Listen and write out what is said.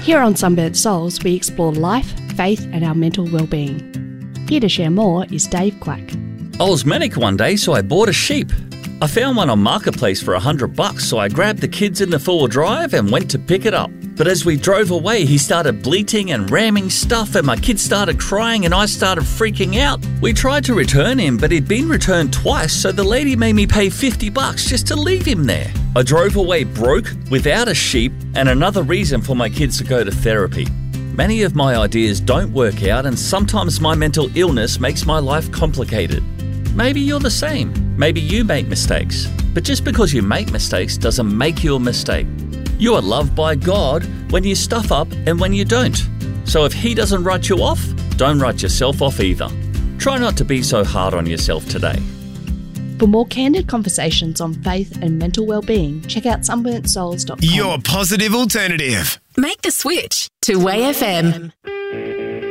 Here on Sunburnt Souls, we explore life, faith and our mental well-being. Here to share more is Dave Quack. I was manic one day, so I bought a sheep. I found one on Marketplace for $100, so I grabbed the kids in the four-wheel drive and went to pick it up. But as we drove away, he started bleating and ramming stuff, and my kids started crying and I started freaking out. We tried to return him, but he'd been returned twice, so the lady made me pay $50 just to leave him there. I drove away broke, without a sheep, and another reason for my kids to go to therapy. Many of my ideas don't work out, and sometimes my mental illness makes my life complicated. Maybe you're the same. Maybe you make mistakes. But just because you make mistakes doesn't make you a mistake. You are loved by God when you stuff up and when you don't. So if He doesn't write you off, don't write yourself off either. Try not to be so hard on yourself today. For more candid conversations on faith and mental well-being, check out sunburntsouls.com. Your positive alternative. Make the switch to Way FM.